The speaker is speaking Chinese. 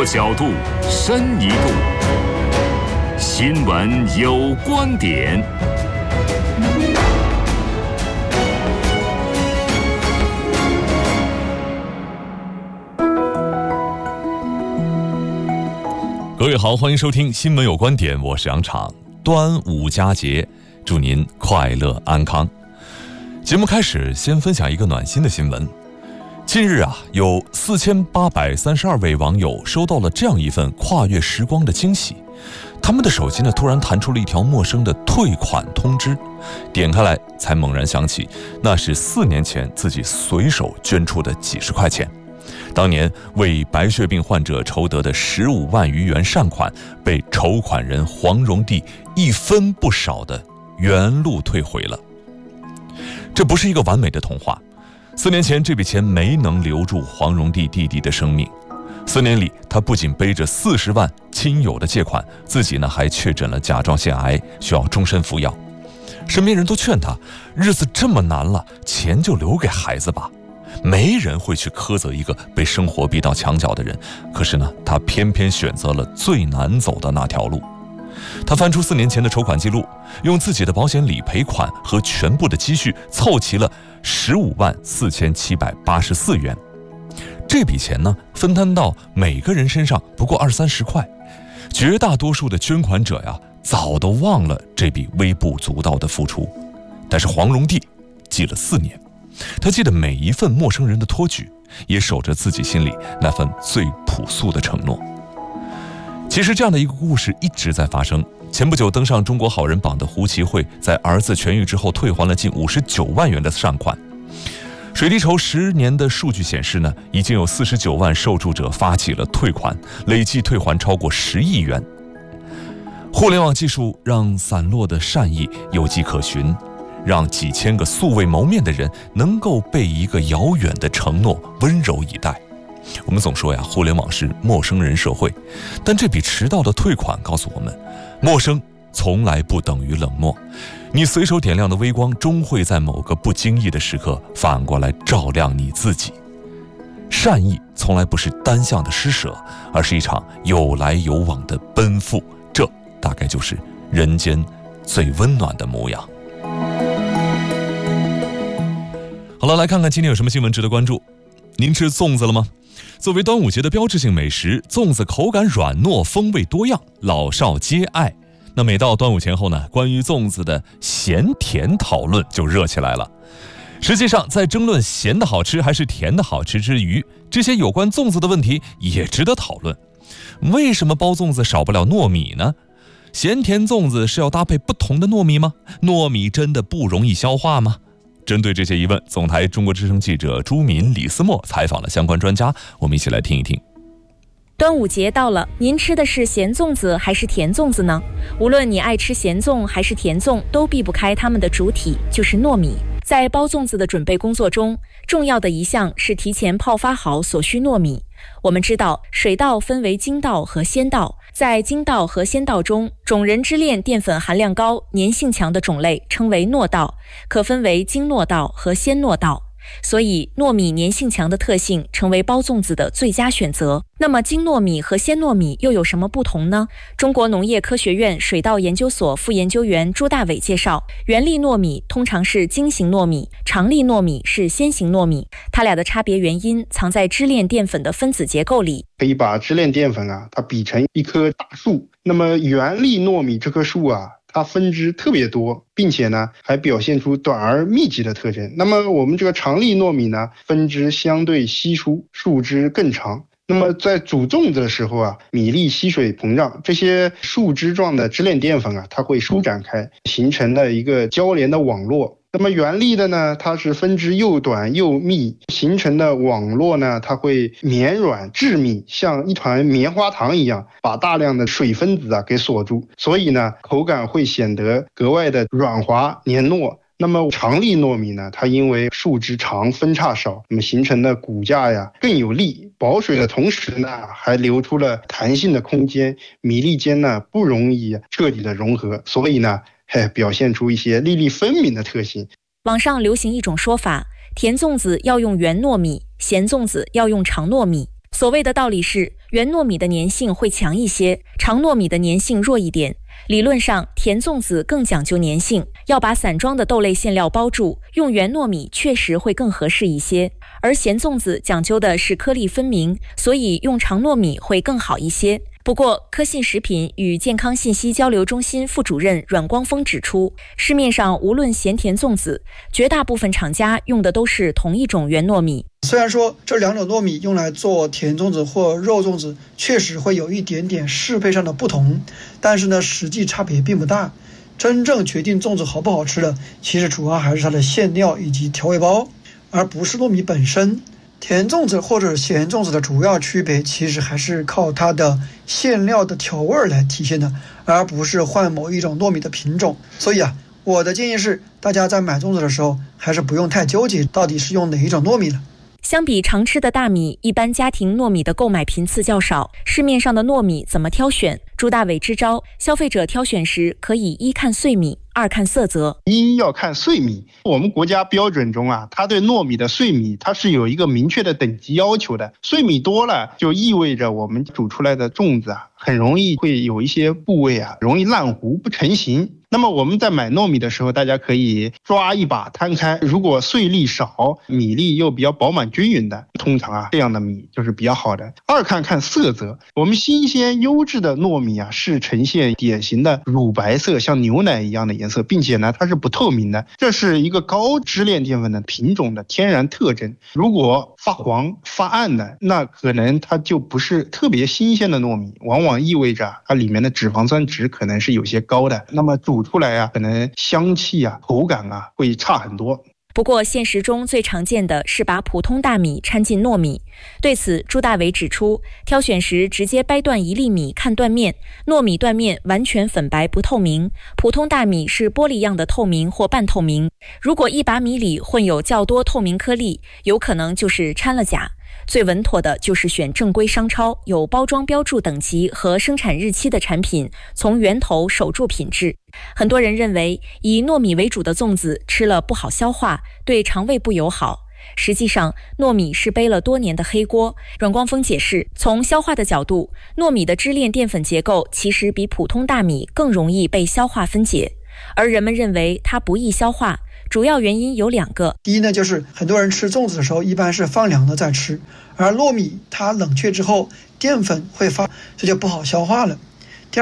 多角度，深一度。新闻有观点。 各位好，欢迎收听《新闻有观点》，我是杨昶。端午佳节，祝您快乐安康。节目开始，先分享一个暖心的新闻。近日有4832位网友收到了这样一份跨越时光的惊喜，他们的手机突然弹出了一条陌生的退款通知，点开来才猛然想起，那是4年前自己随手捐出的几十块钱。当年为白血病患者筹得的15万余元善款，被筹款人黄荣娣1分不少的原路退回了。这不是一个完美的童话，4年前这笔钱没能留住黄荣娣弟弟的生命。4年里，他不仅背着40万亲友的借款，自己还确诊了甲状腺癌，需要终身服药。身边人都劝他，日子这么难了，钱就留给孩子吧。没人会去苛责一个被生活逼到墙角的人，可是他偏偏选择了最难走的那条路。他翻出4年前的筹款记录，用自己的保险理赔款和全部的积蓄凑齐了15万4784元。这笔钱分摊到每个人身上不过20-30块，绝大多数的捐款者早都忘了这笔微不足道的付出。但是黄荣娣记了4年，他记得每一份陌生人的托举，也守着自己心里那份最朴素的承诺。其实这样的一个故事一直在发生。前不久登上中国好人榜的胡奇慧，在儿子痊愈之后退还了近59万元的善款。水滴筹10年的数据显示已经有49万受助者发起了退款，累计退还超过10亿元。互联网技术让散落的善意有迹可循，让几千个素未谋面的人能够被一个遥远的承诺温柔以待。我们总说互联网是陌生人社会，但这笔迟到的退款告诉我们，陌生从来不等于冷漠。你随手点亮的微光，终会在某个不经意的时刻反过来照亮你自己。善意从来不是单向的施舍，而是一场有来有往的奔赴，这大概就是人间最温暖的模样。好了，来看看今天有什么新闻值得关注。您吃粽子了吗？作为端午节的标志性美食，粽子口感软糯，风味多样，老少皆爱。那每到端午前后关于粽子的咸甜讨论就热起来了。实际上，在争论咸的好吃还是甜的好吃之余，这些有关粽子的问题也值得讨论。为什么包粽子少不了糯米呢？咸甜粽子是要搭配不同的糯米吗？糯米真的不容易消化吗？针对这些疑问，总台中国之声记者朱敏、李思墨采访了相关专家，我们一起来听一听。 端午节到了，您吃的是咸粽子还是甜粽子呢？无论你爱吃咸粽还是甜粽，都避不开它们的主体，就是糯米。在包粽子的准备工作中，重要的一项是提前泡发好所需糯米。我们知道，水稻分为精稻和鲜稻，在精稻和鲜稻中，种仁支链淀粉含量高、粘性强的种类称为糯稻，可分为精糯稻和鲜糯稻。所以糯米粘性强的特性成为包粽子的最佳选择。那么精糯米和鲜糯米又有什么不同呢？中国农业科学院水稻研究所副研究员朱大伟介绍，原粒糯米通常是精型糯米，长粒糯米是鲜型糯米，它俩的差别原因藏在支链淀粉的分子结构里。 可以把支链淀粉它比成一棵大树，那么原粒糯米这棵树它分支特别多，并且还表现出短而密集的特征。那么我们这个长粒糯米分支相对稀疏，树枝更长。那么在煮粽子的时候米粒吸水膨胀，这些树枝状的支链淀粉它会舒展开，形成了一个交连的网络。那么原粒的它是分支又短又密，形成的网络它会绵软致密，像一团棉花糖一样，把大量的水分子给锁住，所以口感会显得格外的软滑黏糯。那么长粒糯米它因为树枝长分叉少，那么形成的骨架更有力，保水的同时还留出了弹性的空间，米粒间不容易彻底的融合，所以表现出一些粒粒分明的特性。 网上流行一种说法，甜粽子要用圆糯米，咸粽子要用长糯米。 所谓的道理是，圆糯米的粘性会强一些，长糯米的粘性弱一点。理论上，甜粽子更讲究粘性，要把散装的豆类馅料包住，用圆糯米确实会更合适一些。而咸粽子讲究的是颗粒分明，所以用长糯米会更好一些。不过，科信食品与健康信息交流中心副主任阮光峰指出，市面上无论咸甜粽子，绝大部分厂家用的都是同一种圆糯米。 虽然说这两种糯米用来做甜粽子或肉粽子确实会有一点点适配上的不同，但是呢，实际差别并不大。真正决定粽子好不好吃的，其实主要还是它的馅料以及调味包，而不是糯米本身。甜粽子或者咸粽子的主要区别，其实还是靠它的馅料的调味来体现的，而不是换某一种糯米的品种。所以啊，我的建议是，大家在买粽子的时候，还是不用太纠结到底是用哪一种糯米了。 相比常吃的大米，一般家庭糯米的购买频次较少。市面上的糯米怎么挑选？朱大伟支招，消费者挑选时可以一看碎米，二看色泽。 一要看碎米，我们国家标准中啊，它对糯米的碎米它是有一个明确的等级要求的。碎米多了，就意味着我们煮出来的粽子啊，很容易会有一些部位啊，容易烂糊不成形。那么我们在买糯米的时候，大家可以抓一把摊开，如果碎粒少，米粒又比较饱满均匀的，通常啊这样的米就是比较好的。二看色泽，我们新鲜优质的糯米啊是呈现典型的乳白色，像牛奶一样的颜色，并且呢它是不透明的，这是一个高支链淀粉的品种的天然特征。如果发黄发暗的，那可能它就不是特别新鲜的糯米，往往意味着它里面的脂肪酸值可能是有些高的，那么煮出来啊，可能香气啊、口感啊会差很多。 不过现实中最常见的是把普通大米掺进糯米。对此，朱大伟指出，挑选时直接掰断一粒米看断面，糯米断面完全粉白不透明，普通大米是玻璃样的透明或半透明。如果一把米里混有较多透明颗粒，有可能就是掺了钾。最稳妥的就是选正规商超有包装标注等级和生产日期的产品，从源头守住品质。很多人认为以糯米为主的粽子吃了不好消化，对肠胃不友好。实际上，糯米是背了多年的黑锅。阮光峰解释，从消化的角度，糯米的支链淀粉结构其实比普通大米更容易被消化分解，而人们认为它不易消化，主要原因有两个。 第一呢，就是很多人吃粽子的时候一般是放凉了再吃，而糯米它冷却之后淀粉会发，这就不好消化了。